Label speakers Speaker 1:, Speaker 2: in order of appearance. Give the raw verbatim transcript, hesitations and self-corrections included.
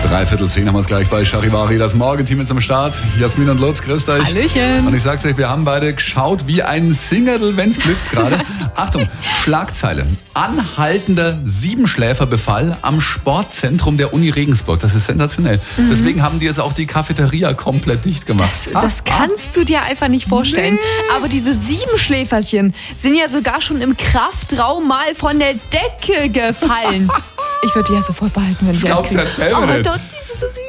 Speaker 1: Dreiviertel zehn haben wir es gleich bei Charivari. Das Morgenteam ist am Start. Jasmin und Lutz, grüßt euch.
Speaker 2: Hallöchen.
Speaker 1: Und ich sag's euch, wir haben beide geschaut wie ein Singerl, wenn's blitzt gerade. Achtung, Schlagzeile. Anhaltender Siebenschläferbefall am Sportzentrum der Uni Regensburg. Das ist sensationell. Mhm. Deswegen haben die jetzt auch die Cafeteria komplett dicht gemacht.
Speaker 2: Das, das ah, kannst ah. du dir einfach nicht vorstellen. Nee. Aber diese Siebenschläferchen sind ja sogar schon im Kraftraum mal von der Decke gefallen. Ich würde die ja sofort behalten, wenn
Speaker 1: das
Speaker 2: ich
Speaker 1: glaubst du ja selber
Speaker 2: oh,
Speaker 1: nicht.
Speaker 2: Dort, die ist so süß.